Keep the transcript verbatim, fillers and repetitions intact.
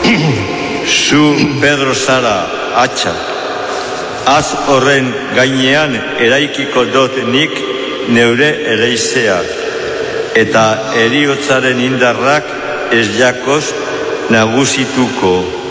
Zu, Pedro zara, atxa. Az horren gainean eraikiko dut nik neure eleizea. Eta heriotzaren indarrak ez jakoz nagusituko.